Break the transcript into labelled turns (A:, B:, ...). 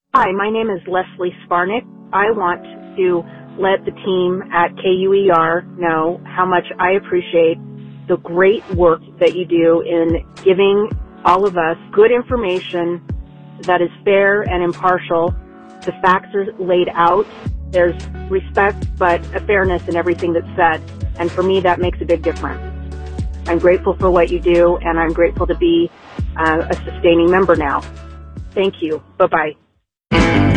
A: Hi, my name is Leslie Sparnick. I want to let the team at KUER know how much I appreciate the great work that you do in giving all of us good information that is fair and impartial. The facts are laid out. There's respect, but a fairness in everything that's said. And for me, that makes a big difference. I'm grateful for what you do, and I'm grateful to be a sustaining member now. Thank you. Bye-bye.